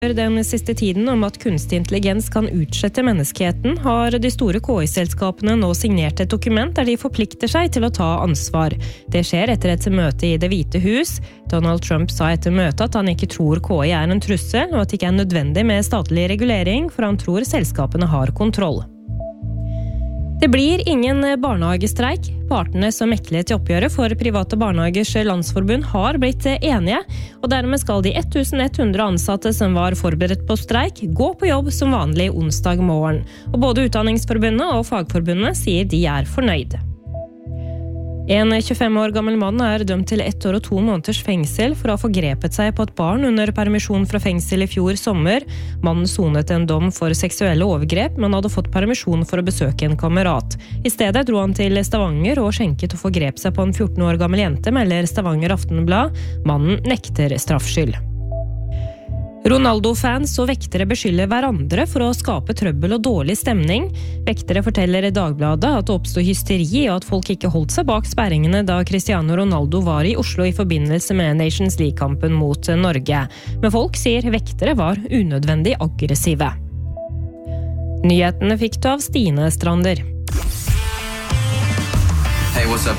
Den siste tiden om at kunstig intelligens kan utslette menneskeheten, har de store KI-selskapene nå signert et dokument der de forplikter seg til å ta ansvar. Det skjer etter et møte i Det hvite hus. Donald Trump sa etter møtet at han ikke tror KI er en trussel, og at det ikke er nødvendig med statlig regulering, for han tror selskapene har kontroll. Det blir ingen barnehagestreik. Partene som meklet i oppgjøret for private barnehagers landsforbund har blitt enige, og dermed skal de 1100 ansatte som var forberedt på streik gå på jobb som vanlig onsdag morgen. Og både Utdanningsforbundet og Fagforbundet sier de er fornøyd. En 25 år gammel mann er dømt til 1 år og 2 måneders fengsel for å ha forgrepet seg på et barn under permisjon fra fengsel i fjor sommer. Mannen sonet en dom for seksuelle overgrep, men hadde fått permisjon for å besøke en kamerat. I stedet dro han til Stavanger og skjenket og forgrep seg på en 14 år gammel jente, melder Stavanger Aftenblad. Mannen nekter straffskyld. Ronaldo-fans og vektere beskylder hverandre for å skape trøbbel og dårlig stemning. Vektere forteller i Dagbladet at det oppstod hysteri og at folk ikke holdt seg bak sperringene da Cristiano Ronaldo var i Oslo i forbindelse med Nations League-kampen mot Norge. Men folk sier vektere var unødvendig aggressive. Nyhetene fikk du av Stine Strander. Hey, what's up